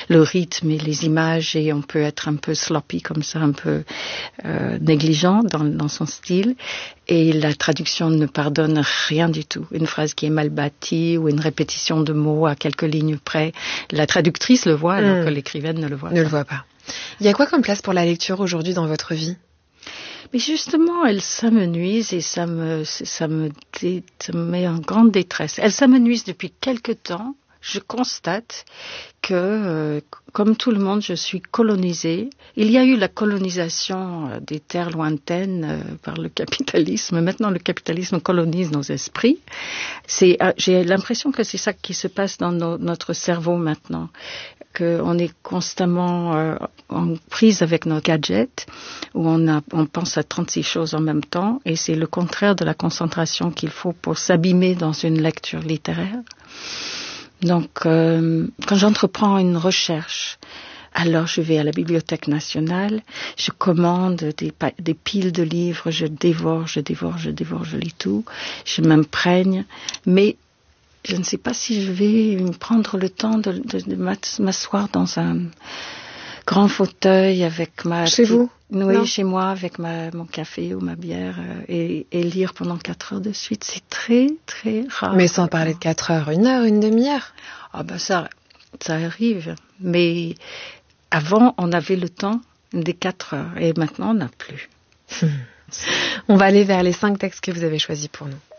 le rythme et les images, et on peut être un peu sloppy comme ça, un peu négligent dans son style. Et la traduction ne pardonne rien du tout. Une phrase qui est mal bâtie ou une répétition de mots à quelques lignes près, la traductrice le voit alors que l'écrivaine ne le voit pas. Ne le voit pas. Il y a quoi comme place pour la lecture aujourd'hui dans votre vie ? Mais justement, elle s'amenuise et ça me met en grande détresse. Elle s'amenuise depuis quelque temps. Je constate que, comme tout le monde, je suis colonisée. Il y a eu la colonisation des terres lointaines par le capitalisme. Maintenant, le capitalisme colonise nos esprits. J'ai l'impression que c'est ça qui se passe dans notre cerveau maintenant, qu'on est constamment en prise avec nos gadgets, où on pense à 36 choses en même temps, et c'est le contraire de la concentration qu'il faut pour s'abîmer dans une lecture littéraire. Donc, quand j'entreprends une recherche, alors je vais à la Bibliothèque nationale, je commande des piles de livres, je dévore, je lis tout, je m'imprègne, mais je ne sais pas si je vais prendre le temps de m'asseoir dans un grand fauteuil avec ma... Chez vous ? Oui, non. Chez moi, avec mon café ou ma bière, et lire pendant 4 heures de suite. C'est très, très rare. Mais sans parler de 4 heures, 1 heure, une demi-heure ? Ah ben ça arrive. Mais avant, on avait le temps des 4 heures, et maintenant, on n'a plus. On va aller vers les 5 textes que vous avez choisis pour nous.